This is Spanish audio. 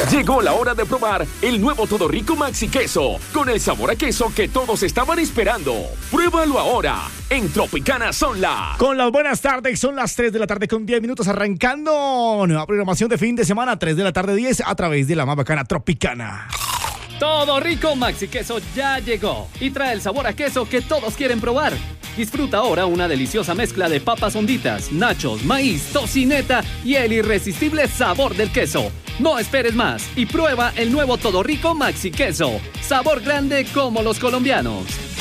Llegó la hora de probar el nuevo Todo Rico Maxi Queso, con el sabor a queso que todos estaban esperando. Pruébalo ahora en Tropicana Sonla. Con las buenas tardes, son las 3 de la tarde con 10 minutos arrancando. Nueva programación de fin de semana, 3 de la tarde 10 a través de la más bacana Tropicana. Todo Rico Maxi Queso ya llegó y trae el sabor a queso que todos quieren probar. Disfruta ahora una deliciosa mezcla de papas honditas, nachos, maíz, tocineta y el irresistible sabor del queso. No esperes más y prueba el nuevo Todo Rico Maxi Queso. Sabor grande como los colombianos.